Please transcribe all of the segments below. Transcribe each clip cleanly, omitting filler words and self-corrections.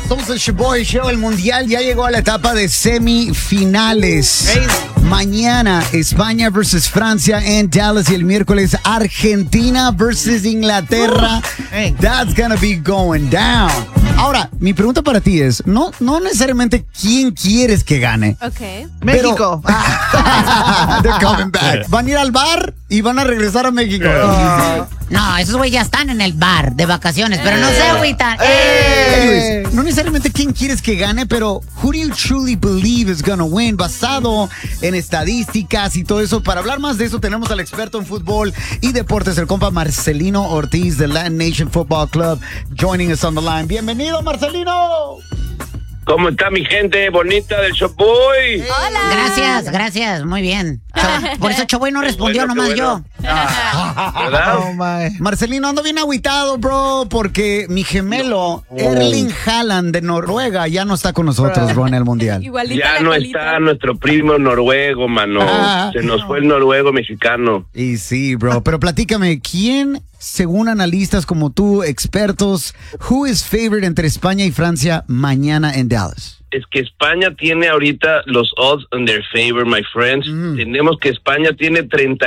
Somos el Shoboy Show. El Mundial ya llegó a la etapa de semifinales. Mañana España versus Francia en Dallas y el miércoles Argentina versus Inglaterra. That's gonna be going down. Ahora, mi pregunta para ti es, no necesariamente quién quieres que gane. Okay. México. They're coming back. Van a ir al bar y van a regresar a México. No, esos güeyes ya están en el bar de vacaciones, pero no se agüitan. Anyways, no necesariamente quién quieres que gane, pero who do you truly believe is gonna win? Basado en estadísticas y todo eso. Para hablar más de eso tenemos al experto en fútbol y deportes, el compa Marcelino Ortiz de Latin Nation Football Club, joining us on the line. Bienvenido, Marcelino. ¿Cómo está mi gente bonita del Showboy? Hola. Gracias, muy bien. Por eso Choboy no respondió, Bueno, nomás qué bueno. yo. ¿Verdad? Oh, my. Marcelino, ando bien agüitado, bro, porque mi gemelo, Erling Haaland de Noruega, ya no está con nosotros, bro, en el Mundial. Igualita Ya la no colita. está nuestro primo noruego, mano. Se nos fue el noruego mexicano. Y sí, bro, pero platícame, ¿quién, según analistas como tú, expertos, who is favorite entre España y Francia mañana en Dallas? Es que España tiene ahorita los odds on their favor, my friends. Tenemos que España tiene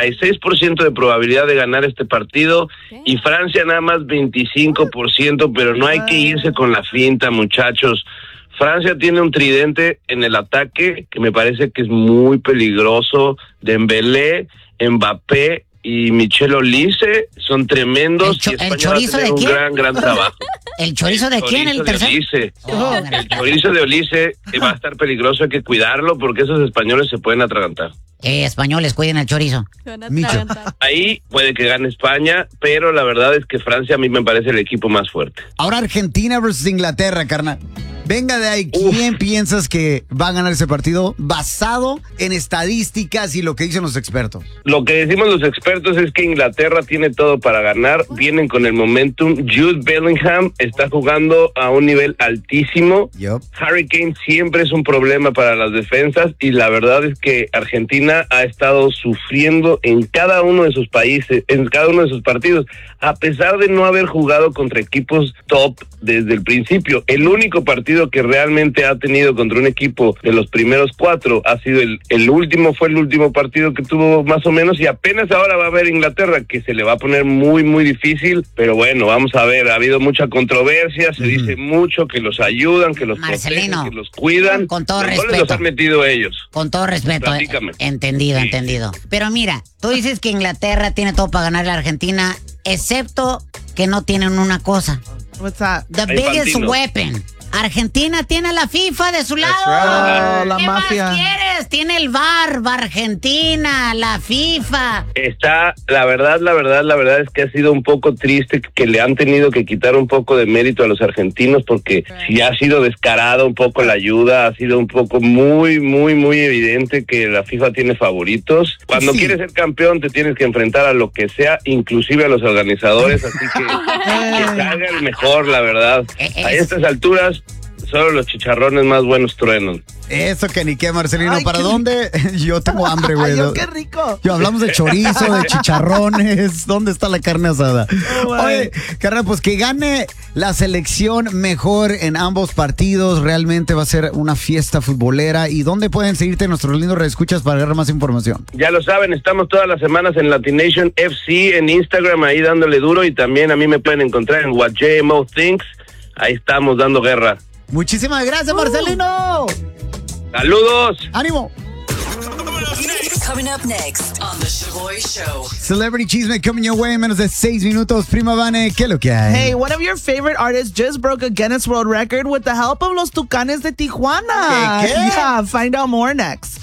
36% de probabilidad de ganar este partido y Francia nada más 25%, pero no hay que irse con la finta, muchachos. Francia tiene un tridente en el ataque que me parece que es muy peligroso. Dembélé, Mbappé y Michel Olise son tremendos y ¿El España va a chorizo tener de un quién? gran trabajo. ¿El chorizo de quién? ¿El chorizo de tercer? Olise. Oh, El chorizo de Olise va a estar peligroso, hay que cuidarlo porque esos españoles se pueden atragantar. Españoles, cuiden el chorizo. Se van a Micho. atragantar. Ahí puede que gane España, pero la verdad es que Francia a mí me parece el equipo más fuerte. Ahora Argentina versus Inglaterra, carnal. Venga de ahí, ¿quién piensas que va a ganar ese partido basado en estadísticas y lo que dicen los expertos? Lo que decimos los expertos es que Inglaterra tiene todo para ganar, vienen con el momentum. Jude Bellingham está jugando a un nivel altísimo. Yup. Harry Kane siempre es un problema para las defensas y la verdad es que Argentina ha estado sufriendo en cada uno de sus países, en cada uno de sus partidos, a pesar de no haber jugado contra equipos top desde el principio. El único partido que realmente ha tenido contra un equipo de los primeros 4 ha sido el último, fue el último partido que tuvo más o menos, y apenas ahora va a ver Inglaterra, que se le va a poner muy, muy difícil, pero bueno, vamos a ver, ha habido mucha controversia, se dice mucho que los ayudan, que los Marcelino, protegen, que los cuidan. con todo Los goles respeto. los han metido ellos. Con todo respeto. Platícame. Entendido, Sí. entendido. Pero mira, tú dices que Inglaterra tiene todo para ganar a la Argentina, excepto que no tienen una cosa. What's that? The Hay biggest Infantino. weapon. Argentina tiene la FIFA de su lado. right. La ¿Qué mafia. más quieres? Tiene el VAR, Argentina, la FIFA. Está, la verdad es que ha sido un poco triste que le han tenido que quitar un poco de mérito a los argentinos, porque sí ha sido descarada un poco la ayuda, ha sido un poco muy, muy, muy evidente que la FIFA tiene favoritos. Cuando Sí. quieres ser campeón te tienes que enfrentar a lo que sea, inclusive a los organizadores, así que salga el mejor, la verdad. A estas alturas solo los chicharrones más buenos truenan. Eso que ni qué, Marcelino. Ay, ¿Para qué dónde? Yo tengo hambre, güey. Ay, yo, qué rico. Yo hablamos de chorizo, de chicharrones. ¿Dónde está la carne asada? Oye, carnal, pues que gane la selección mejor en ambos partidos. Realmente va a ser una fiesta futbolera. ¿Y dónde pueden seguirte nuestros lindos reescuchas para agarrar más información? Ya lo saben, estamos todas las semanas en Latin Nation FC, en Instagram, ahí dándole duro, y también a mí me pueden encontrar en What JMO Thinks. Ahí estamos dando guerra. Muchísimas gracias, Marcelino. ¡Saludos! ¡Ánimo! Coming up next on The Shoboy Show. Celebrity Chisme coming your way en menos de 6 minutos. Prima Vane, ¿qué es lo que hay? Hey, one of your favorite artists just broke a Guinness World Record with the help of los Tucanes de Tijuana. ¿Qué? Yeah, find out more next.